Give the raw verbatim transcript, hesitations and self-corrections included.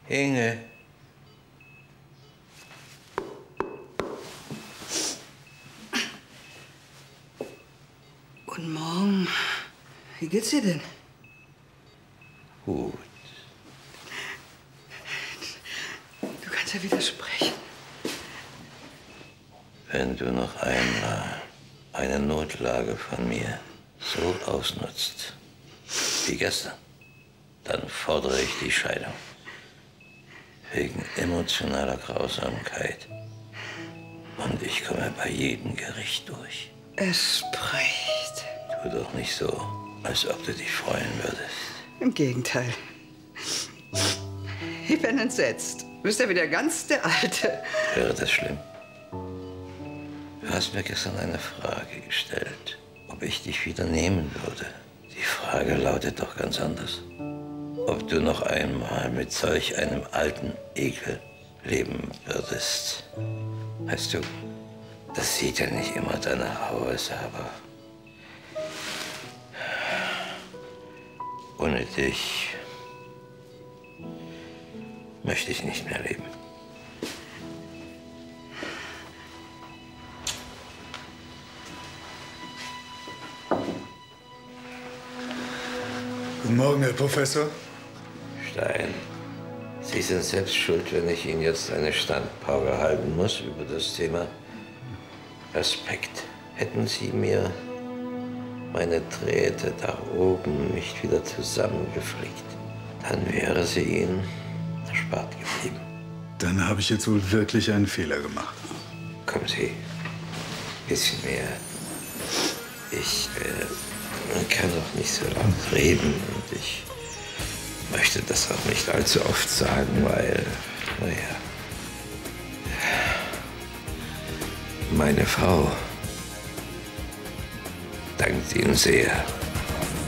Inge. Guten Morgen. Wie geht's dir denn? Gut. Du kannst ja widersprechen. Wenn du noch einmal eine Notlage von mir so ausnutzt wie gestern, dann fordere ich die Scheidung. Wegen emotionaler Grausamkeit. Und ich komme bei jedem Gericht durch. Es spricht. Tu doch nicht so, als ob du dich freuen würdest. Im Gegenteil. Ich bin entsetzt. Du bist ja wieder ganz der Alte. Wäre das schlimm? Du hast mir gestern eine Frage gestellt, ob ich dich wieder nehmen würde. Die Frage lautet doch ganz anders. Ob du noch einmal mit solch einem alten Ekel leben würdest. Weißt du, das sieht ja nicht immer danach aus, aber ohne dich möchte ich nicht mehr leben. Guten Morgen, Herr Professor. Stein, Sie sind selbst schuld, wenn ich Ihnen jetzt eine Standpauke halten muss über das Thema Respekt. Hätten Sie mir meine Drähte da oben nicht wieder zusammengeflickt, dann wäre sie Ihnen erspart geblieben. Dann habe ich jetzt wohl wirklich einen Fehler gemacht. Kommen Sie, ein bisschen mehr. Ich äh, kann doch nicht so laut reden und ich möchte das auch nicht allzu oft sagen, weil, naja, meine Frau dankt Ihnen sehr.